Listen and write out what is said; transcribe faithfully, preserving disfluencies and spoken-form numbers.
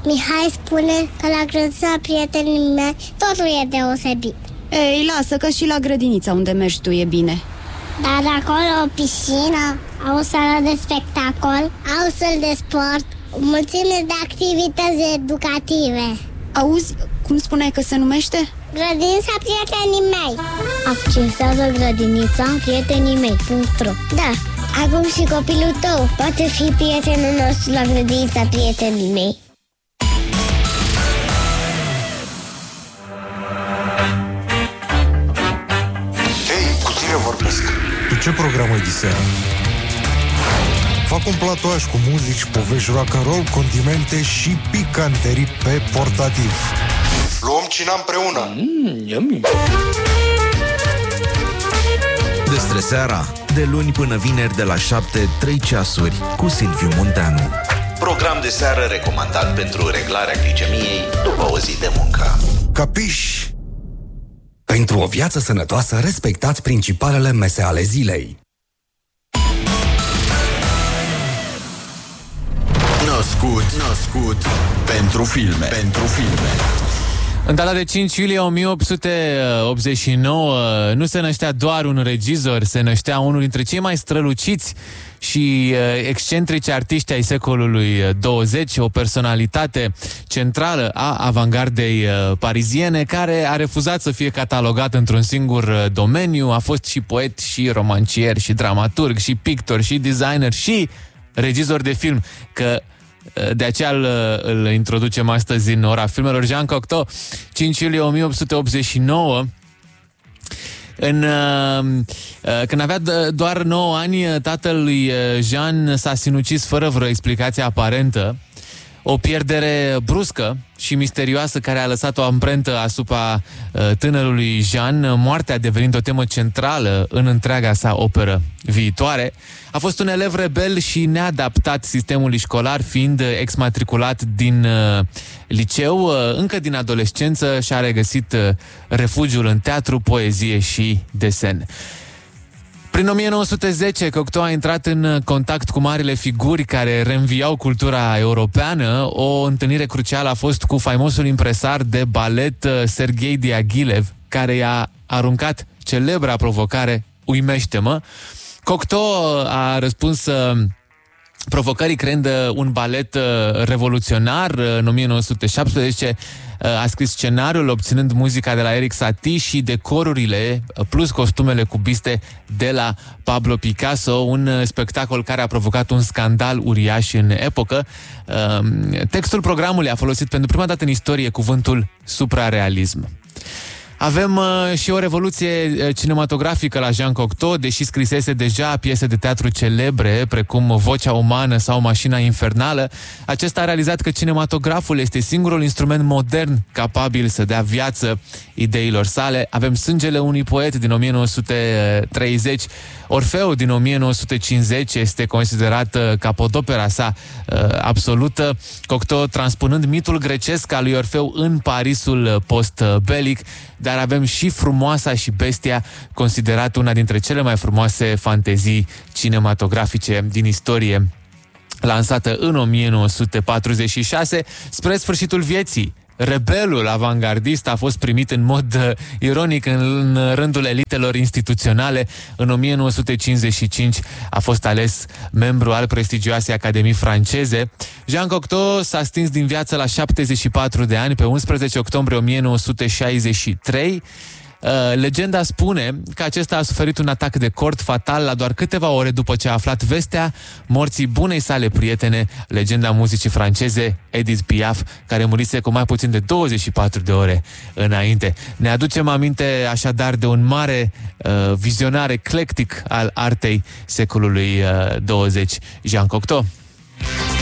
Mihai spune că la grădinița prietenii mei totul e deosebit. Ei, lasă că și la grădinița unde mergi tu e bine. Dar acolo o piscină, au o sală de spectacol, au săli de sport, o mulțime de activități educative. Auzi, cum spuneai că se numește? Grădinița prietenii mei. Accesează grădinița prietenii mei punct ro. Da, acum și copilul tău poate fi prietenul nostru la grădinița prietenii mei. Hei, cu tine vorbesc. Tu ce program ai diseară? Fac un platoaș cu muzici, povești rock'n'roll, condimente și picanterii pe portativ. Luăm cina împreună. Mm, yummy. Despre seara, de luni până vineri de la șapte, trei ceasuri, cu Silviu Munteanu. Program de seară recomandat pentru reglarea glicemiei după o zi de muncă. Capiș? Pentru o viață sănătoasă, respectați principalele mese ale zilei. Născut, născut pentru filme, pentru filme. În data de cinci iulie o mie opt sute optzeci și nouă nu se năștea doar un regizor, se năștea unul dintre cei mai străluciți și excentrici artiști ai secolului douăzeci, o personalitate centrală a avangardei pariziene, care a refuzat să fie catalogat într-un singur domeniu. A fost și poet, și romancier, și dramaturg, și pictor, și designer, și regizor de film, că de aceea îl, îl introducem astăzi în ora filmelor. Jean Cocteau, cinci iulie o mie opt sute optzeci și nouă. În, când avea doar nouă ani, tatăl lui Jean s-a sinucis fără vreo explicație aparentă. O pierdere bruscă și misterioasă care a lăsat o amprentă asupra tânărului Jean, moartea devenind o temă centrală în întreaga sa operă viitoare. A fost un elev rebel și neadaptat sistemului școlar, fiind exmatriculat din uh, liceu. Uh, încă din adolescență și-a regăsit uh, refugiul în teatru, poezie și desen. Prin o mie nouă sute zece, Cocteau a intrat în contact cu marile figuri care reînviau cultura europeană. O întâlnire crucială a fost cu faimosul impresar de balet Serghei Diaghilev, care i-a aruncat celebra provocare "Uimește-mă". Cocteau a răspuns provocării creând un balet revoluționar. În o mie nouă sute șaptesprezece a scris scenariul, obținând muzica de la Eric Satie și decorurile plus costumele cubiste de la Pablo Picasso, un spectacol care a provocat un scandal uriaș în epocă. Textul programului a folosit pentru prima dată în istorie cuvântul suprarealism. Avem uh, și o revoluție cinematografică la Jean Cocteau, deși scrisese deja piese de teatru celebre, precum Vocea umană sau Mașina infernală. Acesta a realizat că cinematograful este singurul instrument modern capabil să dea viață ideilor sale. Avem Sângele unui poet din o mie nouă sute treizeci. Orfeu din o mie nouă sute cincizeci este considerat uh, capodopera sa uh, absolută. Cocteau transpunând mitul grecesc al lui Orfeu în Parisul post-belic. Dar avem și Frumoasa și Bestia, considerat una dintre cele mai frumoase fantezii cinematografice din istorie, lansată în o mie nouă sute patruzeci și șase. Spre sfârșitul vieții, rebelul avangardist a fost primit în mod uh, ironic în, în rândul elitelor instituționale. În o mie nouă sute cincizeci și cinci a fost ales membru al prestigioasei Academii franceze. Jean Cocteau s-a stins din viață la șaptezeci și patru de ani, pe unsprezece octombrie o mie nouă sute șaizeci și trei. Uh, legenda spune că acesta a suferit un atac de cord fatal la doar câteva ore după ce a aflat vestea morții bunei sale prietene, legenda muzicii franceze Edith Piaf, care murise cu mai puțin de douăzeci și patru de ore înainte. Ne aducem aminte așadar de un mare uh, vizionar eclectic al artei secolului uh, douăzeci, Jean Cocteau.